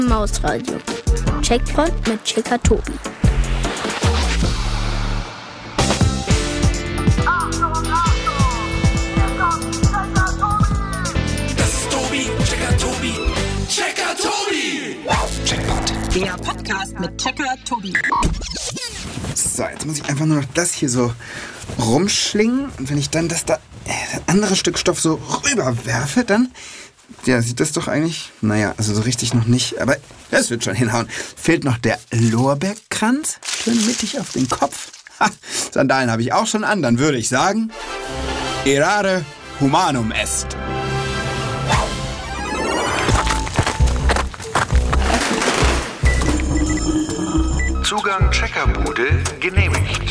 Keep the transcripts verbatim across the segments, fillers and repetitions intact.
Mausradio. Checkpoint mit Checker Tobi. Das ist Tobi, Checker Tobi, Checker Tobi. Checkpoint. Der Podcast mit Checker Tobi. So, jetzt muss ich einfach nur noch das hier so rumschlingen. Und wenn ich dann das da, äh, das andere Stück Stoff so rüberwerfe, dann, ja, sieht das doch eigentlich, naja, also so richtig noch nicht, aber das wird schon hinhauen. Fehlt noch der Lorbeerkranz, schön mittig auf den Kopf. Ha, Sandalen habe ich auch schon an, dann würde ich sagen, errare humanum est. Zugang Checkerbude genehmigt.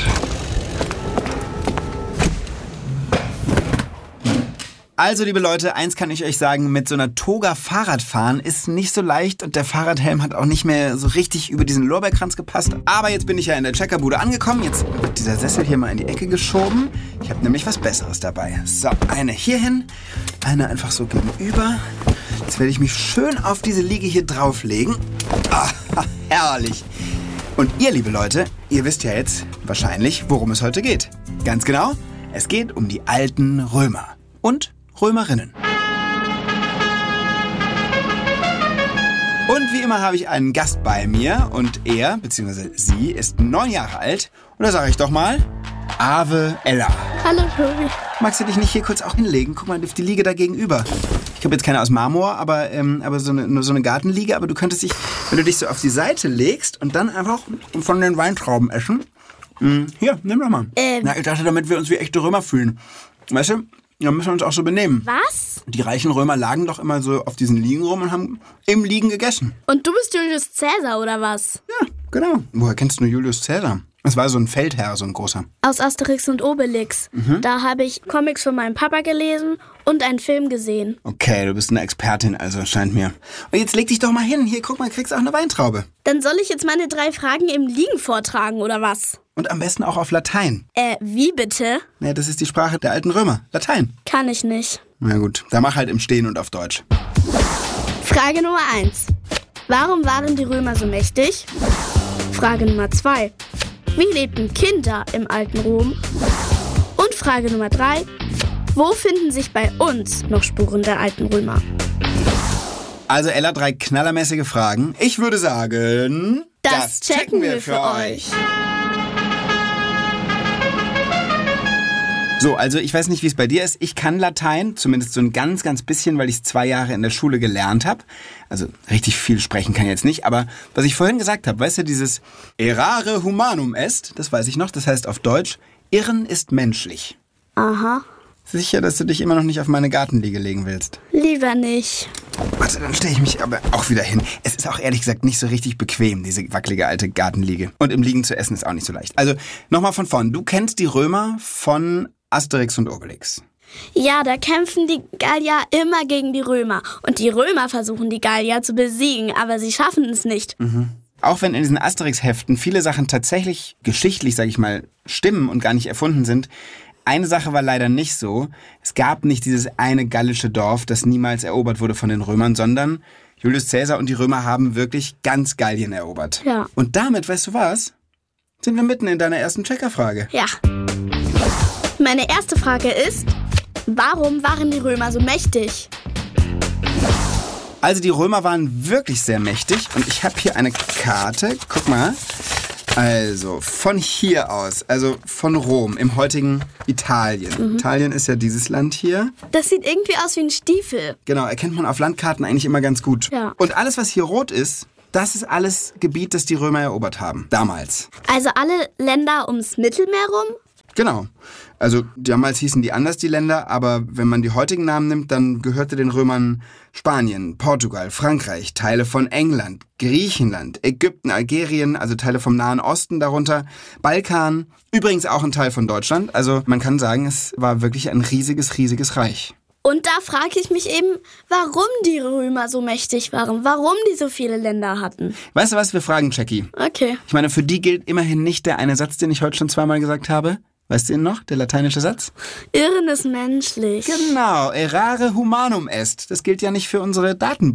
Also, liebe Leute, eins kann ich euch sagen, mit so einer Toga Fahrradfahren ist nicht so leicht und der Fahrradhelm hat auch nicht mehr so richtig über diesen Lorbeerkranz gepasst. Aber jetzt bin ich ja in der Checkerbude angekommen. Jetzt wird dieser Sessel hier mal in die Ecke geschoben. Ich habe nämlich was Besseres dabei. So, eine hier hin, eine einfach so gegenüber. Jetzt werde ich mich schön auf diese Liege hier drauflegen. Ah, herrlich. Und ihr, liebe Leute, ihr wisst ja jetzt wahrscheinlich, worum es heute geht. Ganz genau, es geht um die alten Römer und Römerinnen. Und wie immer habe ich einen Gast bei mir und er, bzw. sie, ist neun Jahre alt. Und da sage ich doch mal, Ave Ella. Hallo Tobi. Magst du dich nicht hier kurz auch hinlegen? Guck mal, die Liege da gegenüber. Ich habe jetzt keine aus Marmor, aber, ähm, aber so eine, nur so eine Gartenliege. Aber du könntest dich, wenn du dich so auf die Seite legst und dann einfach von den Weintrauben essen. Mh, hier, nimm doch mal. Ähm. Na, ich dachte, damit wir uns wie echte Römer fühlen. Weißt du, da müssen wir uns auch so benehmen. Was? Die reichen Römer lagen doch immer so auf diesen Liegen rum und haben im Liegen gegessen. Und du bist Julius Caesar, oder was? Ja, genau. Woher kennst du nur Julius Caesar? Das war so ein Feldherr, so ein großer. Aus Asterix und Obelix. Mhm. Da habe ich Comics von meinem Papa gelesen und einen Film gesehen. Okay, du bist eine Expertin, also scheint mir. Und jetzt leg dich doch mal hin. Hier, guck mal, kriegst auch eine Weintraube. Dann soll ich jetzt meine drei Fragen im Liegen vortragen, oder was? Und am besten auch auf Latein. Äh, wie bitte? Ja, das ist die Sprache der alten Römer. Latein. Kann ich nicht. Na gut, dann mach halt im Stehen und auf Deutsch. Frage Nummer eins. Warum waren die Römer so mächtig? Frage Nummer zwei. Wie lebten Kinder im alten Rom? Und Frage Nummer drei. Wo finden sich bei uns noch Spuren der alten Römer? Also Ella, drei knallermäßige Fragen. Ich würde sagen, das, das checken wir für euch. So, also ich weiß nicht, wie es bei dir ist. Ich kann Latein, zumindest so ein ganz, ganz bisschen, weil ich es zwei Jahre in der Schule gelernt habe. Also richtig viel sprechen kann ich jetzt nicht. Aber was ich vorhin gesagt habe, weißt du, dieses errare humanum est, das weiß ich noch, das heißt auf Deutsch, Irren ist menschlich. Aha. Sicher, dass du dich immer noch nicht auf meine Gartenliege legen willst? Lieber nicht. Warte, dann stelle ich mich aber auch wieder hin. Es ist auch ehrlich gesagt nicht so richtig bequem, diese wackelige alte Gartenliege. Und im Liegen zu essen ist auch nicht so leicht. Also nochmal von vorn. Du kennst die Römer von Asterix und Obelix. Ja, da kämpfen die Gallier immer gegen die Römer. Und die Römer versuchen, die Gallier zu besiegen, aber sie schaffen es nicht. Mhm. Auch wenn in diesen Asterix-Heften viele Sachen tatsächlich geschichtlich, sag ich mal, stimmen und gar nicht erfunden sind, eine Sache war leider nicht so. Es gab nicht dieses eine gallische Dorf, das niemals erobert wurde von den Römern, sondern Julius Caesar und die Römer haben wirklich ganz Gallien erobert. Ja. Und damit, weißt du was, sind wir mitten in deiner ersten Checkerfrage. Ja. Meine erste Frage ist, warum waren die Römer so mächtig? Also die Römer waren wirklich sehr mächtig und ich habe hier eine Karte, guck mal. Also von hier aus, also von Rom im heutigen Italien. Mhm. Italien ist ja dieses Land hier. Das sieht irgendwie aus wie ein Stiefel. Genau, erkennt man auf Landkarten eigentlich immer ganz gut. Ja. Und alles, was hier rot ist, das ist alles Gebiet, das die Römer erobert haben, damals. Also alle Länder ums Mittelmeer rum? Genau. Also damals hießen die anders, die Länder, aber wenn man die heutigen Namen nimmt, dann gehörte den Römern Spanien, Portugal, Frankreich, Teile von England, Griechenland, Ägypten, Algerien, also Teile vom Nahen Osten darunter, Balkan, übrigens auch ein Teil von Deutschland. Also man kann sagen, es war wirklich ein riesiges, riesiges Reich. Und da frage ich mich eben, warum die Römer so mächtig waren, warum die so viele Länder hatten. Weißt du was, wir fragen Jackie. Okay. Ich meine, für die gilt immerhin nicht der eine Satz, den ich heute schon zweimal gesagt habe. Weißt du ihn noch, der lateinische Satz? Irren ist menschlich. Genau, errare humanum est. Das gilt ja nicht für unsere Datenbank.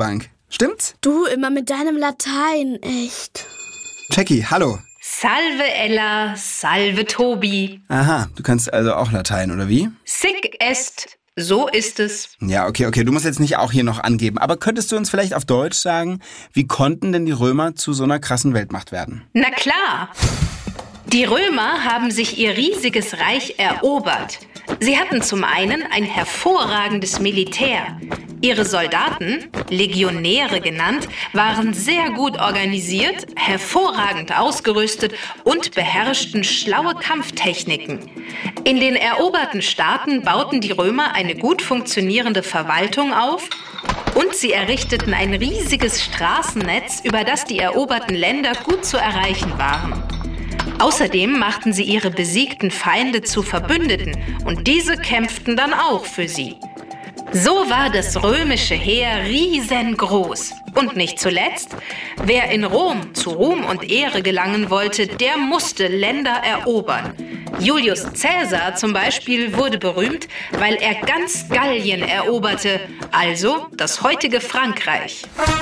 Stimmt's? Du immer mit deinem Latein, echt. Jackie, hallo. Salve Ella, salve Tobi. Aha, du kannst also auch Latein, oder wie? Sic est, so ist es. Ja, okay, okay, du musst jetzt nicht auch hier noch angeben. Aber könntest du uns vielleicht auf Deutsch sagen, wie konnten denn die Römer zu so einer krassen Weltmacht werden? Na klar. Die Römer haben sich ihr riesiges Reich erobert. Sie hatten zum einen ein hervorragendes Militär. Ihre Soldaten, Legionäre genannt, waren sehr gut organisiert, hervorragend ausgerüstet und beherrschten schlaue Kampftechniken. In den eroberten Staaten bauten die Römer eine gut funktionierende Verwaltung auf und sie errichteten ein riesiges Straßennetz, über das die eroberten Länder gut zu erreichen waren. Außerdem machten sie ihre besiegten Feinde zu Verbündeten und diese kämpften dann auch für sie. So war das römische Heer riesengroß. Und nicht zuletzt, wer in Rom zu Ruhm und Ehre gelangen wollte, der musste Länder erobern. Julius Caesar zum Beispiel wurde berühmt, weil er ganz Gallien eroberte, also das heutige Frankreich.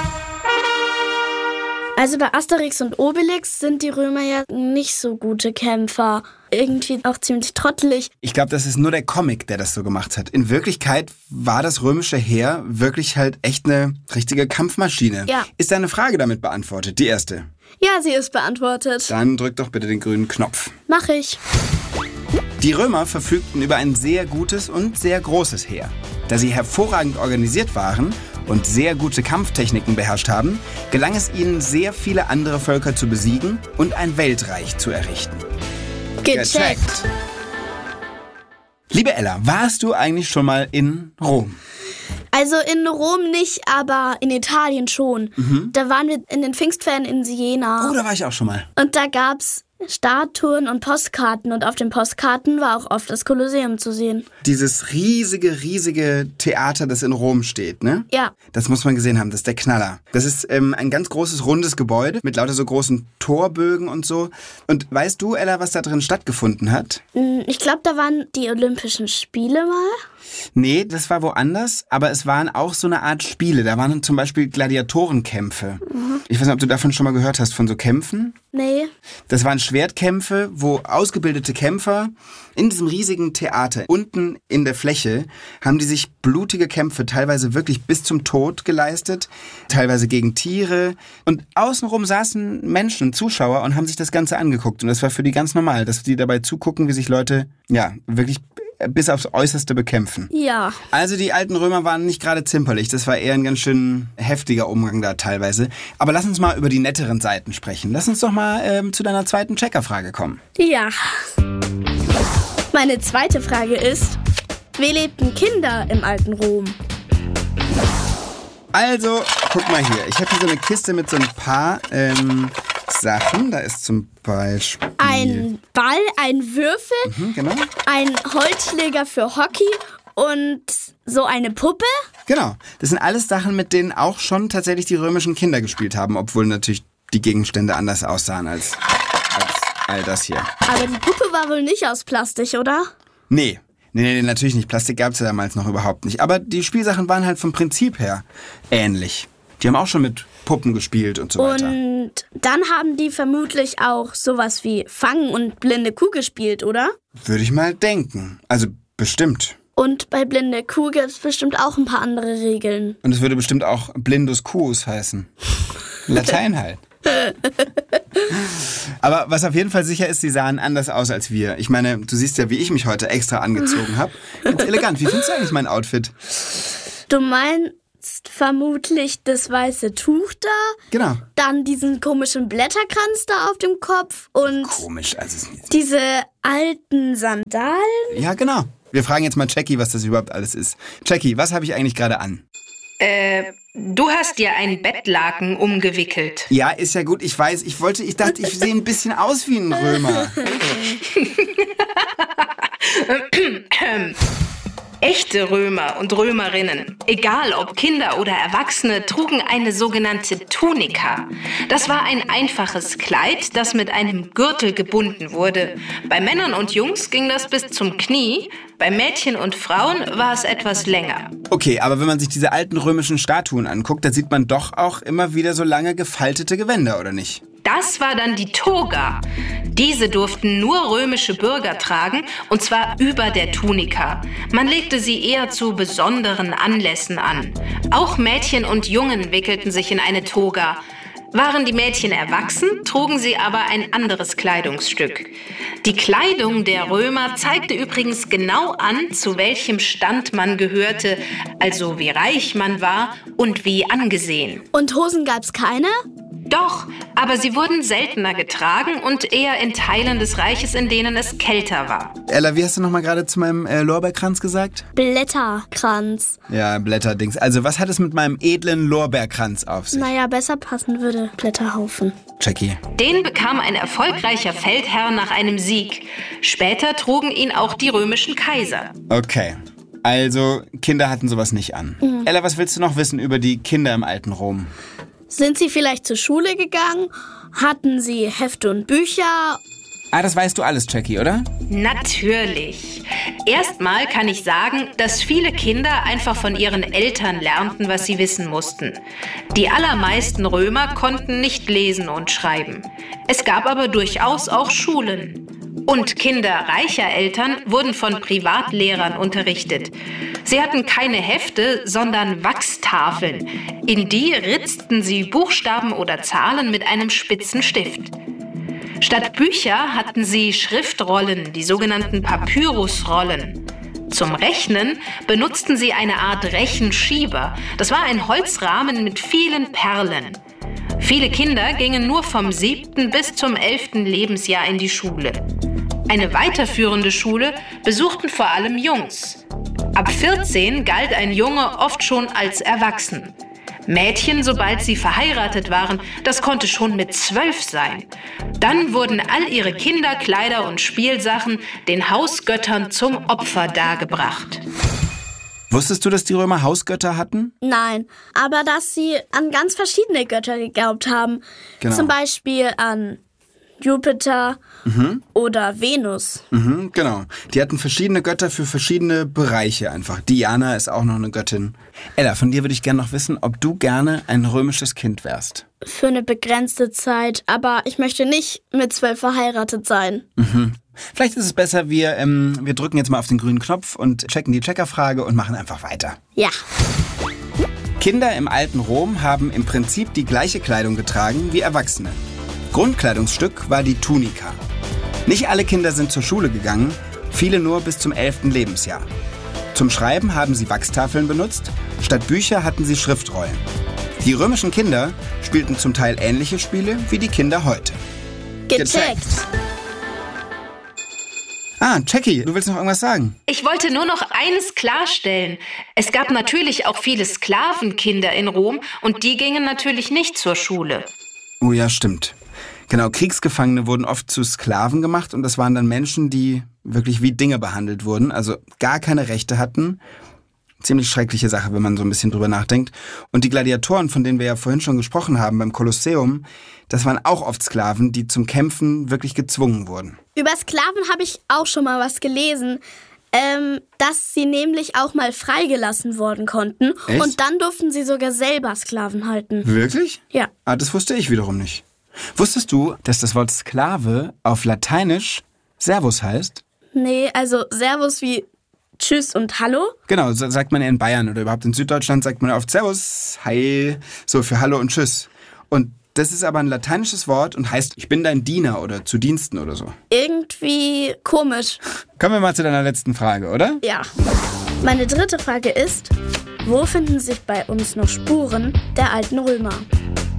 Also bei Asterix und Obelix sind die Römer ja nicht so gute Kämpfer. Irgendwie auch ziemlich trottelig. Ich glaube, das ist nur der Comic, der das so gemacht hat. In Wirklichkeit war das römische Heer wirklich halt echt eine richtige Kampfmaschine. Ja. Ist deine Frage damit beantwortet? Die erste. Ja, sie ist beantwortet. Dann drück doch bitte den grünen Knopf. Mach ich. Die Römer verfügten über ein sehr gutes und sehr großes Heer. Da sie hervorragend organisiert waren und sehr gute Kampftechniken beherrscht haben, gelang es ihnen, sehr viele andere Völker zu besiegen und ein Weltreich zu errichten. Gecheckt. Liebe Ella, warst du eigentlich schon mal in Rom? Also in Rom nicht, aber in Italien schon. Mhm. Da waren wir in den Pfingstferien in Siena. Oh, da war ich auch schon mal. Und da gab's Statuen und Postkarten und auf den Postkarten war auch oft das Kolosseum zu sehen. Dieses riesige, riesige Theater, das in Rom steht, ne? Ja. Das muss man gesehen haben, das ist der Knaller. Das ist ähm, ein ganz großes, rundes Gebäude mit lauter so großen Torbögen und so. Und weißt du, Ella, was da drin stattgefunden hat? Ich glaube, da waren die Olympischen Spiele mal. Nee, das war woanders, aber es waren auch so eine Art Spiele. Da waren zum Beispiel Gladiatorenkämpfe. Mhm. Ich weiß nicht, ob du davon schon mal gehört hast, von so Kämpfen? Nee. Das waren Schwertkämpfe, wo ausgebildete Kämpfer in diesem riesigen Theater, unten in der Fläche, haben die sich blutige Kämpfe teilweise wirklich bis zum Tod geleistet, teilweise gegen Tiere. Und außenrum saßen Menschen, Zuschauer, und haben sich das Ganze angeguckt. Und das war für die ganz normal, dass die dabei zugucken, wie sich Leute, ja, wirklich bis aufs Äußerste bekämpfen. Ja. Also die alten Römer waren nicht gerade zimperlich. Das war eher ein ganz schön heftiger Umgang da teilweise. Aber lass uns mal über die netteren Seiten sprechen. Lass uns doch mal ähm, zu deiner zweiten Checkerfrage kommen. Ja. Meine zweite Frage ist, wie lebten Kinder im alten Rom? Also, guck mal hier. Ich habe hier so eine Kiste mit so ein paar ähm, Sachen. Da ist zum Beispiel ein Ball, ein Würfel, mhm, genau. ein Holzschläger für Hockey und so eine Puppe. Genau. Das sind alles Sachen, mit denen auch schon tatsächlich die römischen Kinder gespielt haben, obwohl natürlich die Gegenstände anders aussahen als, als all das hier. Aber die Puppe war wohl nicht aus Plastik, oder? Nee. Nee, nee, natürlich nicht. Plastik gab es ja damals noch überhaupt nicht. Aber die Spielsachen waren halt vom Prinzip her ähnlich. Die haben auch schon mit Puppen gespielt und so weiter. Und dann haben die vermutlich auch sowas wie Fangen und blinde Kuh gespielt, oder? Würde ich mal denken. Also bestimmt. Und bei blinde Kuh gibt es bestimmt auch ein paar andere Regeln. Und es würde bestimmt auch Blindus Cuus heißen. Latein halt. Aber was auf jeden Fall sicher ist, sie sahen anders aus als wir. Ich meine, du siehst ja, wie ich mich heute extra angezogen habe. Ganz elegant. Wie findest du eigentlich mein Outfit? Du meinst vermutlich das weiße Tuch da. Genau. Dann diesen komischen Blätterkranz da auf dem Kopf und komisch, also diese alten Sandalen. Ja, genau. Wir fragen jetzt mal Jackie, was das überhaupt alles ist. Jackie, was habe ich eigentlich gerade an? Äh, du hast dir ein Bettlaken umgewickelt. Ja, ist ja gut, ich weiß. Ich wollte, ich dachte, ich sehe ein bisschen aus wie ein Römer. Echte Römer und Römerinnen, egal ob Kinder oder Erwachsene, trugen eine sogenannte Tunika. Das war ein einfaches Kleid, das mit einem Gürtel gebunden wurde. Bei Männern und Jungs ging das bis zum Knie, bei Mädchen und Frauen war es etwas länger. Okay, aber wenn man sich diese alten römischen Statuen anguckt, da sieht man doch auch immer wieder so lange gefaltete Gewänder, oder nicht? Das war dann die Toga. Diese durften nur römische Bürger tragen, und zwar über der Tunika. Man legte sie eher zu besonderen Anlässen an. Auch Mädchen und Jungen wickelten sich in eine Toga. Waren die Mädchen erwachsen, trugen sie aber ein anderes Kleidungsstück. Die Kleidung der Römer zeigte übrigens genau an, zu welchem Stand man gehörte, also wie reich man war und wie angesehen. Und Hosen gab's keine? Doch, aber sie wurden seltener getragen und eher in Teilen des Reiches, in denen es kälter war. Ella, wie hast du nochmal gerade zu meinem äh, Lorbeerkranz gesagt? Blätterkranz. Ja, Blätterdings. Also was hat es mit meinem edlen Lorbeerkranz auf sich? Naja, besser passen würde Blätterhaufen. Jackie. Den bekam ein erfolgreicher Feldherr nach einem Sieg. Später trugen ihn auch die römischen Kaiser. Okay. Also, Kinder hatten sowas nicht an. Mhm. Ella, was willst du noch wissen über die Kinder im alten Rom? Sind sie vielleicht zur Schule gegangen? Hatten sie Hefte und Bücher? Ah, das weißt du alles, Jackie, oder? Natürlich. Erstmal kann ich sagen, dass viele Kinder einfach von ihren Eltern lernten, was sie wissen mussten. Die allermeisten Römer konnten nicht lesen und schreiben. Es gab aber durchaus auch Schulen. Und Kinder reicher Eltern wurden von Privatlehrern unterrichtet. Sie hatten keine Hefte, sondern Wachstafeln. In die ritzten sie Buchstaben oder Zahlen mit einem spitzen Stift. Statt Bücher hatten sie Schriftrollen, die sogenannten Papyrusrollen. Zum Rechnen benutzten sie eine Art Rechenschieber. Das war ein Holzrahmen mit vielen Perlen. Viele Kinder gingen nur vom siebten bis zum elften Lebensjahr in die Schule. Eine weiterführende Schule besuchten vor allem Jungs. Ab vierzehn galt ein Junge oft schon als erwachsen. Mädchen, sobald sie verheiratet waren, das konnte schon mit zwölf sein. Dann wurden all ihre Kinder, Kleider und Spielsachen den Hausgöttern zum Opfer dargebracht. Wusstest du, dass die Römer Hausgötter hatten? Nein, aber dass sie an ganz verschiedene Götter geglaubt haben. Genau. Zum Beispiel an Jupiter mhm. oder Venus. Mhm, genau. Die hatten verschiedene Götter für verschiedene Bereiche einfach. Diana ist auch noch eine Göttin. Ella, von dir würde ich gerne noch wissen, ob du gerne ein römisches Kind wärst. Für eine begrenzte Zeit, aber ich möchte nicht mit zwölf verheiratet sein. Mhm. Vielleicht ist es besser, wir, ähm, wir drücken jetzt mal auf den grünen Knopf und checken die Checkerfrage und machen einfach weiter. Ja. Kinder im alten Rom haben im Prinzip die gleiche Kleidung getragen wie Erwachsene. Grundkleidungsstück war die Tunika. Nicht alle Kinder sind zur Schule gegangen, viele nur bis zum elften Lebensjahr. Zum Schreiben haben sie Wachstafeln benutzt, statt Bücher hatten sie Schriftrollen. Die römischen Kinder spielten zum Teil ähnliche Spiele wie die Kinder heute. Gecheckt. Ah, Jackie, du willst noch irgendwas sagen? Ich wollte nur noch eines klarstellen. Es gab natürlich auch viele Sklavenkinder in Rom und die gingen natürlich nicht zur Schule. Oh ja, stimmt. Genau, Kriegsgefangene wurden oft zu Sklaven gemacht und das waren dann Menschen, die wirklich wie Dinge behandelt wurden, also gar keine Rechte hatten. Ziemlich schreckliche Sache, wenn man so ein bisschen drüber nachdenkt. Und die Gladiatoren, von denen wir ja vorhin schon gesprochen haben beim Kolosseum, das waren auch oft Sklaven, die zum Kämpfen wirklich gezwungen wurden. Über Sklaven habe ich auch schon mal was gelesen, ähm, dass sie nämlich auch mal freigelassen worden konnten. Echt? Und dann durften sie sogar selber Sklaven halten. Wirklich? Ja. Ah, das wusste ich wiederum nicht. Wusstest du, dass das Wort Sklave auf Lateinisch Servus heißt? Nee, also Servus wie Tschüss und Hallo? Genau, so sagt man in Bayern oder überhaupt in Süddeutschland sagt man oft Servus, Hi, so für Hallo und Tschüss. Und das ist aber ein lateinisches Wort und heißt, ich bin dein Diener oder zu Diensten oder so. Irgendwie komisch. Kommen wir mal zu deiner letzten Frage, oder? Ja. Meine dritte Frage ist, wo finden sich bei uns noch Spuren der alten Römer?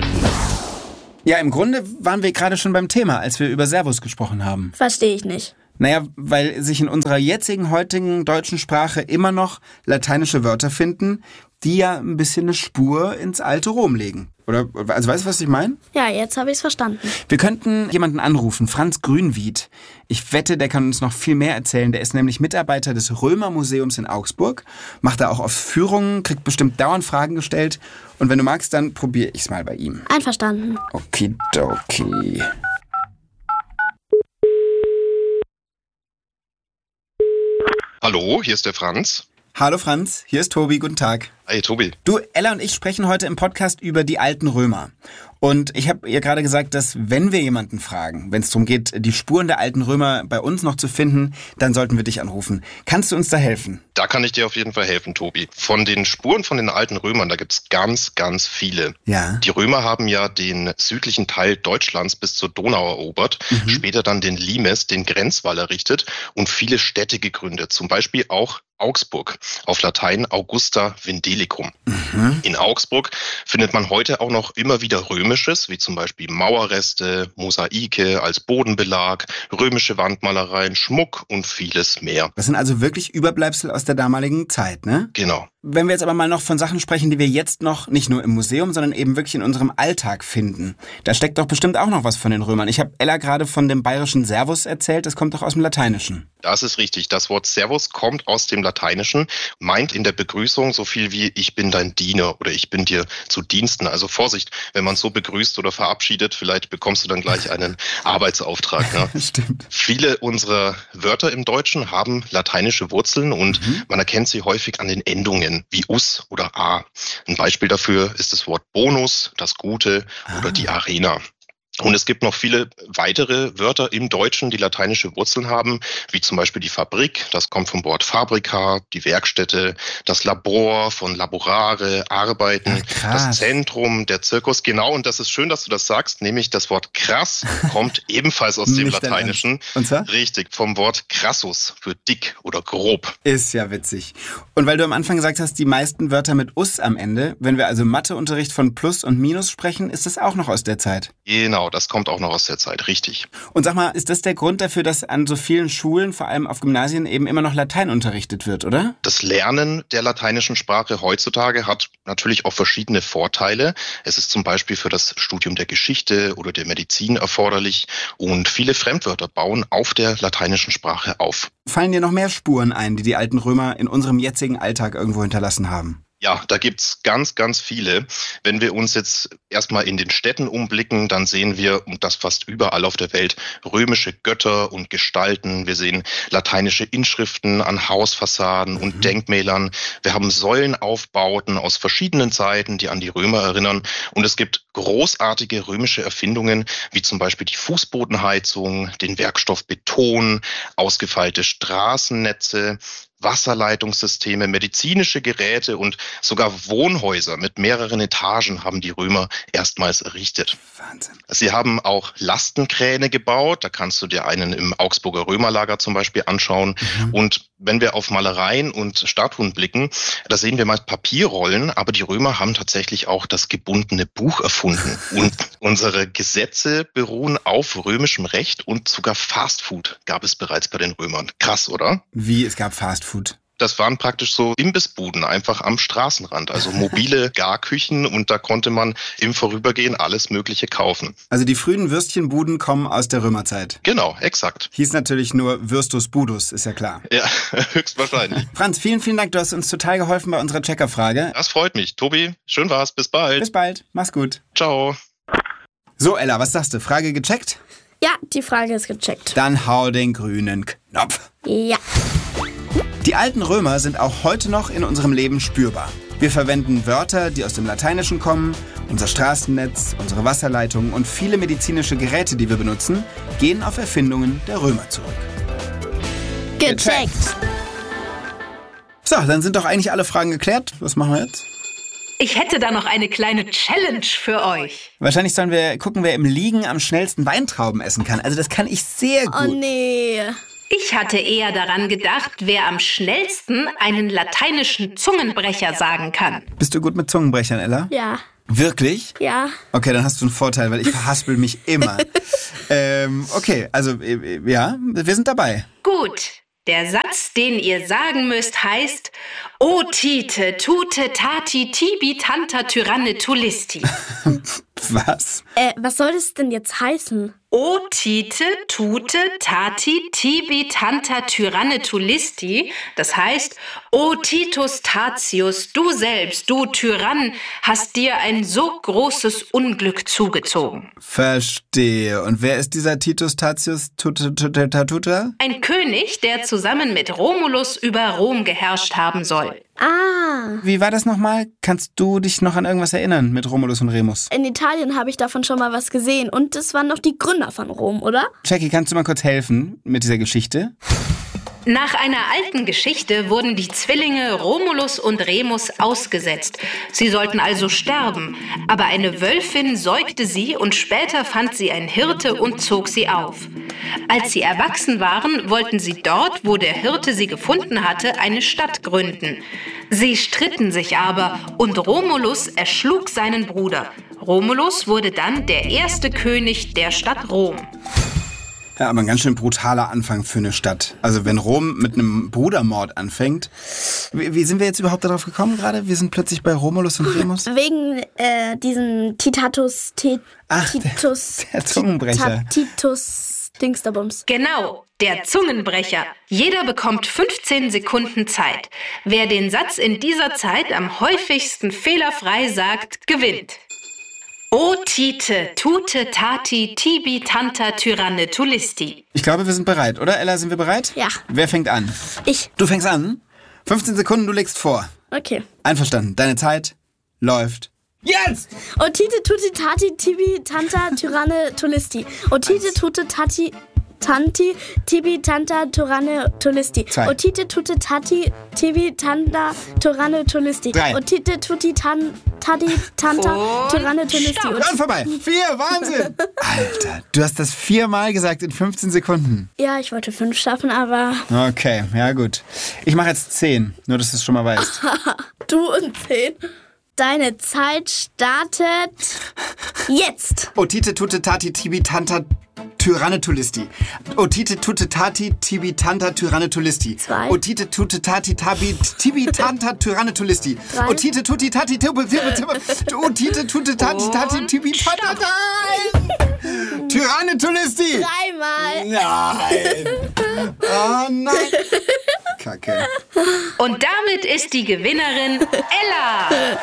Ja, im Grunde waren wir gerade schon beim Thema, als wir über Servus gesprochen haben. Verstehe ich nicht. Naja, weil sich in unserer jetzigen, heutigen deutschen Sprache immer noch lateinische Wörter finden, die ja ein bisschen eine Spur ins alte Rom legen. Oder, also weißt du, was ich meine? Ja, jetzt habe ich es verstanden. Wir könnten jemanden anrufen, Franz Grünwied. Ich wette, der kann uns noch viel mehr erzählen. Der ist nämlich Mitarbeiter des Römermuseums in Augsburg, macht da auch oft Führungen, kriegt bestimmt dauernd Fragen gestellt. Und wenn du magst, dann probiere ich es mal bei ihm. Einverstanden. Okidoki. Hallo, hier ist der Franz. Hallo Franz, hier ist Tobi, guten Tag. Hi Tobi. Du, Ella und ich sprechen heute im Podcast über die alten Römer. Und ich habe ihr gerade gesagt, dass wenn wir jemanden fragen, wenn es darum geht, die Spuren der alten Römer bei uns noch zu finden, dann sollten wir dich anrufen. Kannst du uns da helfen? Da kann ich dir auf jeden Fall helfen, Tobi. Von den Spuren von den alten Römern, da gibt's ganz, ganz viele. Ja. Die Römer haben ja den südlichen Teil Deutschlands bis zur Donau erobert, mhm. später dann den Limes, den Grenzwall errichtet und viele Städte gegründet, zum Beispiel auch Augsburg, auf Latein Augusta Vindelicum. Mhm. In Augsburg findet man heute auch noch immer wieder Römisches, wie zum Beispiel Mauerreste, Mosaike als Bodenbelag, römische Wandmalereien, Schmuck und vieles mehr. Das sind also wirklich Überbleibsel aus der damaligen Zeit, ne? Genau. Wenn wir jetzt aber mal noch von Sachen sprechen, die wir jetzt noch nicht nur im Museum, sondern eben wirklich in unserem Alltag finden, da steckt doch bestimmt auch noch was von den Römern. Ich habe Ella gerade von dem bayerischen Servus erzählt, das kommt doch aus dem Lateinischen. Das ist richtig. Das Wort Servus kommt aus dem Lateinischen, meint in der Begrüßung so viel wie ich bin dein Diener oder ich bin dir zu Diensten. Also Vorsicht, wenn man so begrüßt oder verabschiedet, vielleicht bekommst du dann gleich einen Arbeitsauftrag. Ne? Stimmt. Viele unserer Wörter im Deutschen haben lateinische Wurzeln und mhm. man erkennt sie häufig an den Endungen wie us oder a. Ein Beispiel dafür ist das Wort Bonus, das Gute ah. oder die Arena. Und es gibt noch viele weitere Wörter im Deutschen, die lateinische Wurzeln haben, wie zum Beispiel die Fabrik, das kommt vom Wort Fabrica, die Werkstätte, das Labor von Laborare, Arbeiten, Ach, das Zentrum, der Zirkus, genau. Und das ist schön, dass du das sagst, nämlich das Wort krass kommt ebenfalls aus dem Lateinischen. Und zwar? Richtig, vom Wort crassus für dick oder grob. Ist ja witzig. Und weil du am Anfang gesagt hast, die meisten Wörter mit us am Ende, wenn wir also Matheunterricht von Plus und Minus sprechen, ist das auch noch aus der Zeit? Genau. Das kommt auch noch aus der Zeit, richtig. Und sag mal, ist das der Grund dafür, dass an so vielen Schulen, vor allem auf Gymnasien, eben immer noch Latein unterrichtet wird, oder? Das Lernen der lateinischen Sprache heutzutage hat natürlich auch verschiedene Vorteile. Es ist zum Beispiel für das Studium der Geschichte oder der Medizin erforderlich und viele Fremdwörter bauen auf der lateinischen Sprache auf. Fallen dir noch mehr Spuren ein, die die alten Römer in unserem jetzigen Alltag irgendwo hinterlassen haben? Ja, da gibt's ganz, ganz viele. Wenn wir uns jetzt erstmal in den Städten umblicken, dann sehen wir, und das fast überall auf der Welt, römische Götter und Gestalten. Wir sehen lateinische Inschriften an Hausfassaden und mhm. Denkmälern. Wir haben Säulenaufbauten aus verschiedenen Zeiten, die an die Römer erinnern. Und es gibt großartige römische Erfindungen, wie zum Beispiel die Fußbodenheizung, den Werkstoff Beton, ausgefeilte Straßennetze, Wasserleitungssysteme, medizinische Geräte und sogar Wohnhäuser mit mehreren Etagen haben die Römer erstmals errichtet. Wahnsinn. Sie haben auch Lastenkräne gebaut, da kannst du dir einen im Augsburger Römerlager zum Beispiel anschauen. Mhm. Und wenn wir auf Malereien und Statuen blicken, da sehen wir meist Papierrollen, aber die Römer haben tatsächlich auch das gebundene Buch erfunden. Und unsere Gesetze beruhen auf römischem Recht und sogar Fastfood gab es bereits bei den Römern. Krass, oder? Wie, es gab Fastfood? Das waren praktisch so Imbissbuden einfach am Straßenrand, also mobile Garküchen und da konnte man im Vorübergehen alles Mögliche kaufen. Also die frühen Würstchenbuden kommen aus der Römerzeit. Genau, exakt. Hieß natürlich nur Würstus Budus, ist ja klar. Ja, höchstwahrscheinlich. Franz, vielen, vielen Dank, du hast uns total geholfen bei unserer Checkerfrage. Das freut mich. Tobi, schön war's, bis bald. Bis bald, mach's gut. Ciao. So, Ella, was sagst du? Frage gecheckt? Ja, die Frage ist gecheckt. Dann hau den grünen Knopf. Ja. Die alten Römer sind auch heute noch in unserem Leben spürbar. Wir verwenden Wörter, die aus dem Lateinischen kommen. Unser Straßennetz, unsere Wasserleitungen und viele medizinische Geräte, die wir benutzen, gehen auf Erfindungen der Römer zurück. Gecheckt. So, dann sind doch eigentlich alle Fragen geklärt. Was machen wir jetzt? Ich hätte da noch eine kleine Challenge für euch. Wahrscheinlich sollen wir gucken, wer im Liegen am schnellsten Weintrauben essen kann. Also das kann ich sehr gut. Oh nee. Ich hatte eher daran gedacht, wer am schnellsten einen lateinischen Zungenbrecher sagen kann. Bist du gut mit Zungenbrechern, Ella? Ja. Wirklich? Ja. Okay, dann hast du einen Vorteil, weil ich verhaspel mich immer. ähm, okay, also äh, ja, wir sind dabei. Gut. Der Satz, den ihr sagen müsst, heißt O Tite, Tute, Tati, Tibi, Tanta, Tyranne, Tulisti. Was? Äh, was soll das denn jetzt heißen? O Tite, Tute, Tati, Tibi, Tanta, Tyranne, Tulisti. Das heißt, O Titus Tatius, du selbst, du Tyrann, hast dir ein so großes Unglück zugezogen. Verstehe. Und wer ist dieser Titus Tatius Tatuta? Ein König, der zusammen mit Romulus über Rom geherrscht haben soll. Ah. Wie war das nochmal? Kannst du dich noch an irgendwas erinnern mit Romulus und Remus? In Italien habe ich davon schon mal was gesehen. Und das waren noch die Gründer von Rom, oder? Jackie, kannst du mal kurz helfen mit dieser Geschichte? Nach einer alten Geschichte wurden die Zwillinge Romulus und Remus ausgesetzt. Sie sollten also sterben, aber eine Wölfin säugte sie und später fand sie ein Hirte und zog sie auf. Als sie erwachsen waren, wollten sie dort, wo der Hirte sie gefunden hatte, eine Stadt gründen. Sie stritten sich aber und Romulus erschlug seinen Bruder. Romulus wurde dann der erste König der Stadt Rom. Ja, aber ein ganz schön brutaler Anfang für eine Stadt. Also wenn Rom mit einem Brudermord anfängt. Wie, wie sind wir jetzt überhaupt darauf gekommen gerade? Wir sind plötzlich bei Romulus und Remus. Wegen äh, diesem Titatus... Tit, Ach, Titus... der, der Zungenbrecher. Titus... Dingsterbums. Genau, der Zungenbrecher. Jeder bekommt fünfzehn Sekunden Zeit. Wer den Satz in dieser Zeit am häufigsten fehlerfrei sagt, gewinnt. O Tite, Tute, Tati, Tibi, Tanta, Tyranne, Tulisti. Ich glaube, wir sind bereit, oder? Ella, sind wir bereit? Ja. Wer fängt an? Ich. Du fängst an? fünfzehn Sekunden, du legst vor. Okay. Einverstanden. Deine Zeit läuft jetzt! Otite, Tuti, Tati, Tibi, Tanta, Tyranne, Tulisti. Otite, Tute, Tati... Tanti, Tibi, Tanta, Tyranne, Tulisti. Zwei. Otite, Tute, Tati, Tibi, Tanta, Tyranne, Tulisti. Drei. Otite, Tuti, tan, Tati, Tanta, Tyranne, Tulisti. Dann vorbei. Vier, Wahnsinn! Alter, du hast das viermal gesagt in fünfzehn Sekunden. Ja, ich wollte fünf schaffen, aber... Okay, ja gut. Ich mache jetzt zehn, nur dass du es schon mal weißt. Du und zehn. Deine Zeit startet jetzt. Otite, Tute, Tati, Tibi, Tanta, Tyranne, Tulisti. Otite, Tute, Tati, Tibi, Tanta, Tyranne, Tulisti. Zwei. Otite, Tute, Tati, Tabi, Tibi, Tanta, Tyranne, Tulisti. Drei. Otite, Tuti, Tati, Tibi, Tibi, Tibi. Otite, Tute, Tati, Tati, Tibi, Tanta, nein! Tyranne, Tulisti. Dreimal. Nein! Oh nein! Kacke. Und damit ist die Gewinnerin Ella.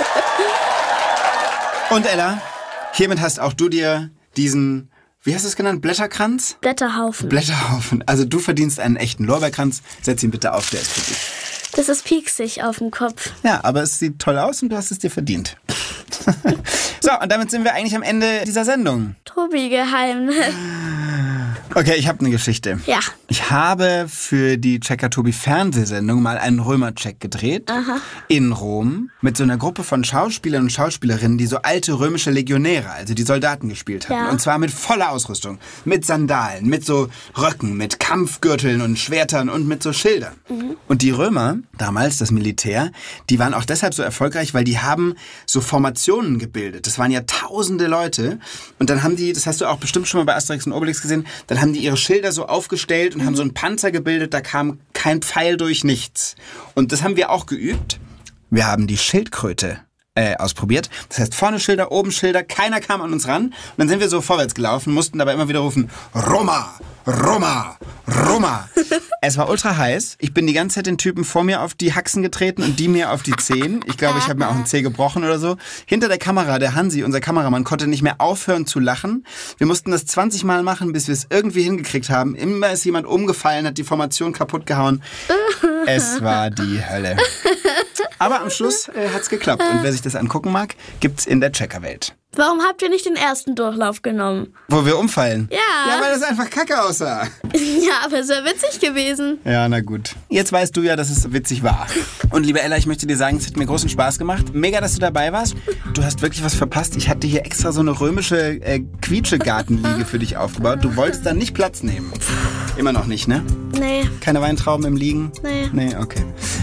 Und Ella, hiermit hast auch du dir diesen, wie hast du es genannt, Blätterkranz? Blätterhaufen. Blätterhaufen. Also du verdienst einen echten Lorbeerkranz. Setz ihn bitte auf, der ist für dich. Das ist pieksig auf dem Kopf. Ja, aber es sieht toll aus und du hast es dir verdient. So, und damit sind wir eigentlich am Ende dieser Sendung. Tobi-Geheimnis. Okay, ich habe eine Geschichte. Ja. Ich habe für die Checker-Tobi-Fernsehsendung mal einen Römer-Check gedreht. Aha. In Rom mit so einer Gruppe von Schauspielern und Schauspielerinnen, die so alte römische Legionäre, also die Soldaten gespielt hatten. Ja. Und zwar mit voller Ausrüstung. Mit Sandalen, mit so Röcken, mit Kampfgürteln und Schwertern und mit so Schildern. Mhm. Und die Römer, damals das Militär, die waren auch deshalb so erfolgreich, weil die haben so Formationen gebildet. Das waren ja tausende Leute. Und dann haben die, das hast du auch bestimmt schon mal bei Asterix und Obelix gesehen, dann haben die ihre Schilder so aufgestellt und haben so einen Panzer gebildet, da kam kein Pfeil durch, nichts. Und das haben wir auch geübt. Wir haben die Schildkröte äh, ausprobiert. Das heißt, vorne Schilder, oben Schilder, keiner kam an uns ran. Und dann sind wir so vorwärts gelaufen, mussten dabei immer wieder rufen, Roma, Roma, Roma. Es war ultra heiß. Ich bin die ganze Zeit den Typen vor mir auf die Haxen getreten und die mir auf die Zehen. Ich glaube, ich habe mir auch einen Zeh gebrochen oder so. Hinter der Kamera, der Hansi, unser Kameramann, konnte nicht mehr aufhören zu lachen. Wir mussten das zwanzig Mal machen, bis wir es irgendwie hingekriegt haben. Immer ist jemand umgefallen, hat die Formation kaputt gehauen. Es war die Hölle. Aber am Schluss äh, hat's geklappt. Und wer sich das angucken mag, gibt's in der Checkerwelt. Warum habt ihr nicht den ersten Durchlauf genommen? Wo wir umfallen? Ja. Ja, weil das einfach kacke aussah. Ja, aber es wäre witzig gewesen. Ja, na gut. Jetzt weißt du ja, dass es witzig war. Und liebe Ella, ich möchte dir sagen, es hat mir großen Spaß gemacht. Mega, dass du dabei warst. Du hast wirklich was verpasst. Ich hatte hier extra so eine römische äh, Quietschegartenliege für dich aufgebaut. Du wolltest da nicht Platz nehmen. Immer noch nicht, ne? Nee. Keine Weintrauben im Liegen? Nee. Nee, okay.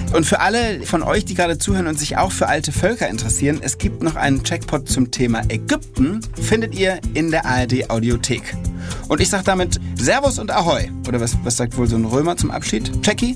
Und für alle von euch, die gerade zuhören und sich auch für alte Völker interessieren, es gibt noch einen Checkpot zum Thema Ägypten, findet ihr in der A R D Audiothek. Und ich sag damit Servus und Ahoi. Oder was, was sagt wohl so ein Römer zum Abschied? Jackie?